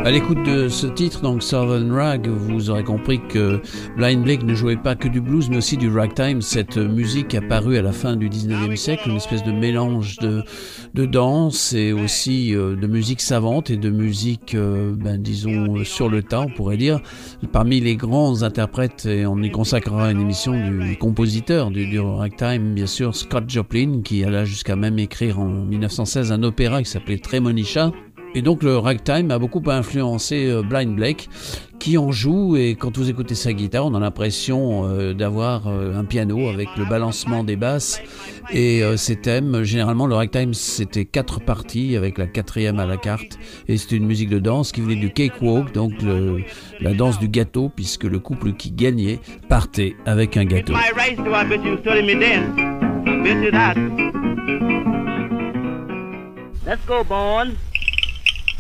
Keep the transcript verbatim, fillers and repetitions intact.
À l'écoute de ce titre, donc Southern Rag, vous aurez compris que Blind Blake ne jouait pas que du blues, mais aussi du ragtime, cette musique apparue à la fin du dix-neuvième siècle, une espèce de mélange de, de danse et aussi euh, de musique savante et de musique, euh, ben, disons, sur le tas, on pourrait dire. Parmi les grands interprètes, et on y consacrera une émission du compositeur du, du ragtime, bien sûr, Scott Joplin, qui alla jusqu'à même écrire en dix-neuf cent seize un opéra qui s'appelait Tremonisha. Et donc le ragtime a beaucoup influencé Blind Blake, qui en joue, et quand vous écoutez sa guitare, on a l'impression euh, d'avoir euh, un piano avec le balancement des basses et euh, ses thèmes. Généralement le ragtime c'était quatre parties avec la quatrième à la carte, et c'était une musique de danse qui venait du cakewalk, donc le, la danse du gâteau, puisque le couple qui gagnait partait avec un gâteau. Let's go, Bourne.